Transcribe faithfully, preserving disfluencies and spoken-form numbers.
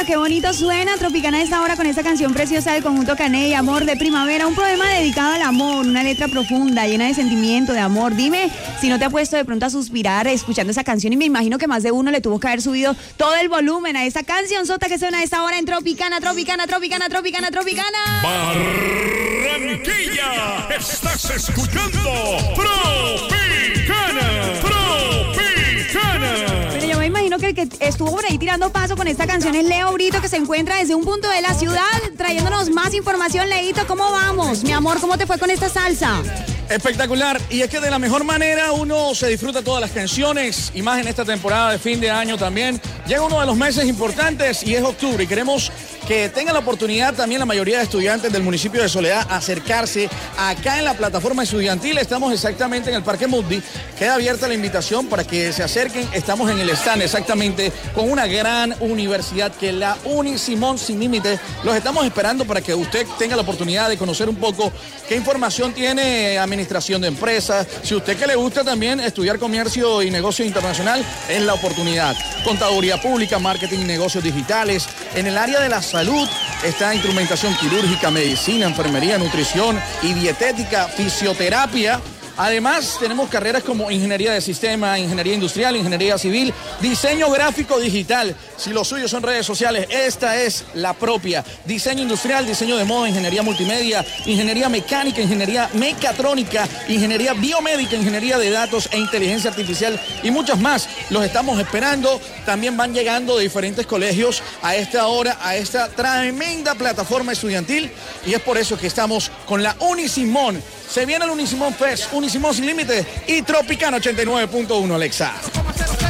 qué bonito suena Tropicana a esta hora con esta canción preciosa del conjunto Cané y Amor de Primavera, un poema dedicado al amor, una letra profunda, llena de sentimiento, de amor. Dime si no te ha puesto de pronto a suspirar escuchando esa canción, y me imagino que más de uno le tuvo que haber subido todo el volumen a esa canción sota que suena a esta hora en Tropicana, Tropicana, Tropicana, Tropicana, Tropicana. Barranquilla, estás escuchando Tropicana, Tropicana. Pero yo me imagino que el que estuvo por ahí tirando paso con esta canción es Leo Brito, que se encuentra desde un punto de la ciudad trayéndonos más información. Leito, ¿cómo vamos? Mi amor, ¿cómo te fue con esta salsa? Espectacular, y es que de la mejor manera uno se disfruta todas las canciones, y más en esta temporada de fin de año también. Llega uno de los meses importantes y es octubre, y queremos que tengan la oportunidad también la mayoría de estudiantes del municipio de Soledad acercarse acá en la plataforma estudiantil. Estamos exactamente en el Parque Mundi, queda abierta la invitación para que se acerquen. Estamos en el stand exactamente con una gran universidad que es la Unisimón Sin Límites. Los estamos esperando para que usted tenga la oportunidad de conocer un poco qué información tiene administración de empresas. Si usted que le gusta también estudiar comercio y negocio internacional, es la oportunidad. Contaduría pública, marketing y negocios digitales. En el área de la salud está instrumentación quirúrgica, medicina, enfermería, nutrición y dietética, fisioterapia. Además, tenemos carreras como ingeniería de sistema, ingeniería industrial, ingeniería civil, diseño gráfico digital. Si los suyos son redes sociales, esta es la propia. Diseño industrial, diseño de moda, ingeniería multimedia, ingeniería mecánica, ingeniería mecatrónica, ingeniería biomédica, ingeniería de datos e inteligencia artificial y muchas más. Los estamos esperando. También van llegando de diferentes colegios a esta hora, a esta tremenda plataforma estudiantil, y es por eso que estamos con la Unisimón. Se viene el Unisimón Fest, Unisimón Sin Límites y Tropicana ochenta y nueve punto uno, Alexa.